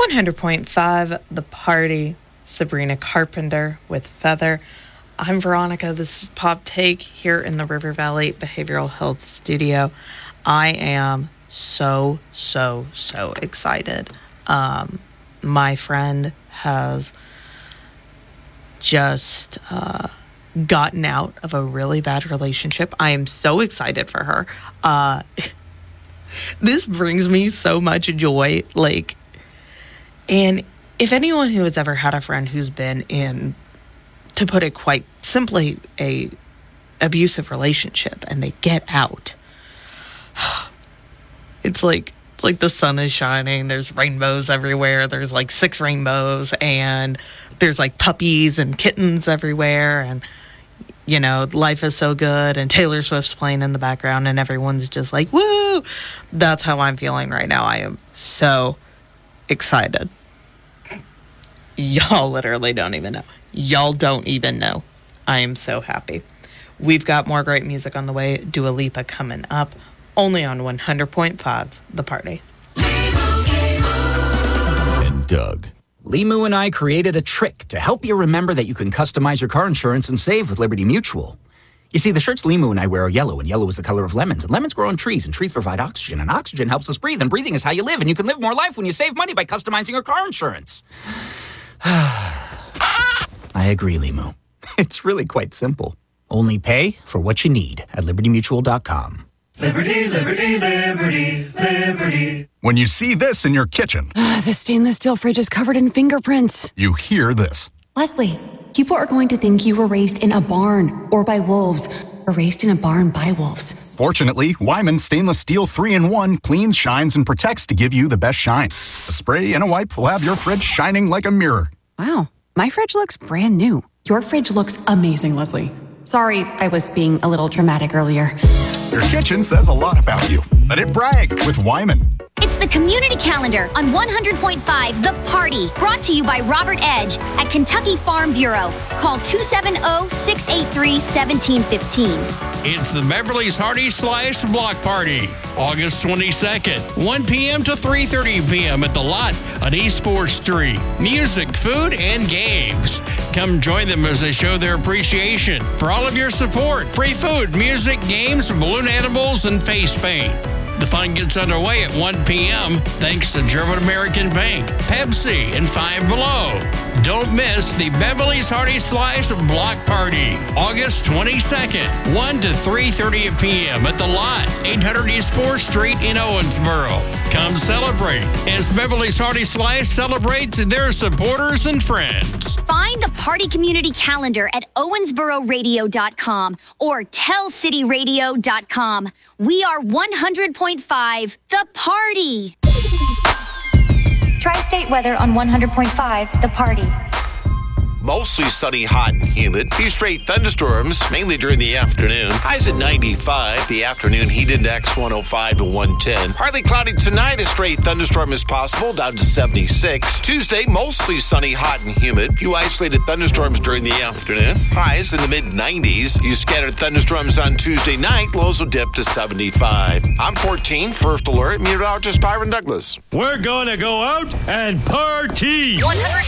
100.5 The Party. Sabrina Carpenter with Feather. I'm Veronica. This is Pop Take here in the River Valley Behavioral Health Studio. I am so excited. My friend has just gotten out of a really bad relationship. I am so excited for her. This brings me so much joy. And if anyone who has ever had a friend who's been in, to put it quite simply, a abusive relationship and they get out, it's like the sun is shining. There's rainbows everywhere. There's 6 rainbows, and there's puppies and kittens everywhere, and life is so good, and Taylor Swift's playing in the background, and everyone's just like, woo! That's how I'm feeling right now. I am so excited. Y'all literally don't even know. Y'all don't even know. I am so happy. We've got more great music on the way. Dua Lipa coming up, only on 100.5 The Party. And Doug. Limu and I created a trick to help you remember that you can customize your car insurance and save with Liberty Mutual. You see, the shirts Limu and I wear are yellow, and yellow is the color of lemons. And lemons grow on trees, and trees provide oxygen. And oxygen helps us breathe, and breathing is how you live. And you can live more life when you save money by customizing your car insurance. I agree, Limu. It's really quite simple. Only pay for what you need at libertymutual.com. Liberty, liberty, liberty, liberty. When you see this in your kitchen, the stainless steel fridge is covered in fingerprints. you hear this. Leslie, people are going to think you were raised in a barn or by wolves, or raised in a barn by wolves. Fortunately, Wyman Stainless Steel 3-in-1 cleans, shines, and protects to give you the best shine. A spray and a wipe will have your fridge shining like a mirror. Wow, my fridge looks brand new. Your fridge looks amazing, Leslie. Sorry, I was being a little dramatic earlier. Your kitchen says a lot about you. Let it brag with Wyman. It's the Community Calendar on 100.5 The Party, brought to you by Robert Edge at Kentucky Farm Bureau. Call 270-683-1715. It's the Beverly's Hearty Slice Block Party, August 22nd, 1 p.m. to 3:30 p.m. at the Lot on East 4th Street. Music, food, and games. Come join them as they show their appreciation for all of your support. Free food, music, games, balloon animals, and face paint. The fun gets underway at 1 p.m. thanks to German American Bank, Pepsi, and Five Below. Don't miss the Beverly's Hearty Slice Block Party, August 22nd, 1 to 3:30 p.m. at the Lot, 800 East 4th Street in Owensboro. Come celebrate as Beverly's Hearty Slice celebrates their supporters and friends. Find the Party Community Calendar at owensbororadio.com or tellcityradio.com. We are 100.5 The Party. Tri-state weather on 100.5 The Party. Mostly sunny, hot, and humid. Few straight thunderstorms, mainly during the afternoon. Highs at 95. The afternoon heat index 105 to 110. Partly cloudy tonight. A straight thunderstorm is possible, down to 76. Tuesday, mostly sunny, hot, and humid. Few isolated thunderstorms during the afternoon. Highs in the mid-90s. Few scattered thunderstorms on Tuesday night. Lows will dip to 75. I'm 14, First Alert, meteorologist Byron Douglas. We're gonna go out and party. 100.